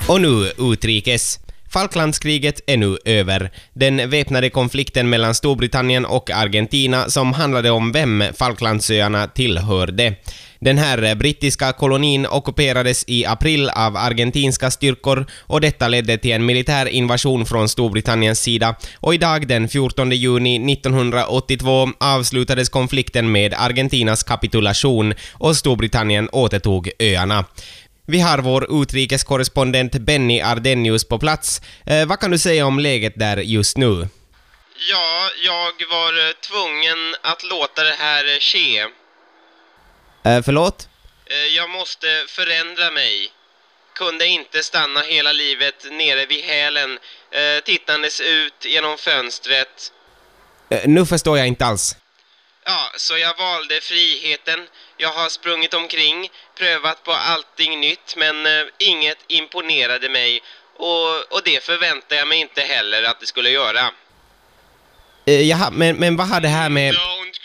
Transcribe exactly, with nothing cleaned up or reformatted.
Och nu utrikes. Falklandskriget är nu över. Den väpnade konflikten mellan Storbritannien och Argentina som handlade om vem Falklandsöarna tillhörde. Den här brittiska kolonin ockuperades i april av argentinska styrkor och detta ledde till en militär invasion från Storbritanniens sida. Och idag den fjortonde juni nittonhundraåttiotvå avslutades konflikten med Argentinas kapitulation och Storbritannien återtog öarna. Vi har vår utrikeskorrespondent Benny Ardenius på plats. Eh, vad kan du säga om läget där just nu? Ja, jag var tvungen att låta det här ske. Eh, förlåt? Eh, jag måste förändra mig. Kunde inte stanna hela livet nere vid hälen, eh, tittandes ut genom fönstret. Eh, nu förstår jag inte alls. Ja, så jag valde friheten. Jag har sprungit omkring, prövat på allting nytt, men eh, inget imponerade mig. Och, och det förväntade jag mig inte heller att det skulle göra. Eh, jaha, men, men vad har det här med... Ja,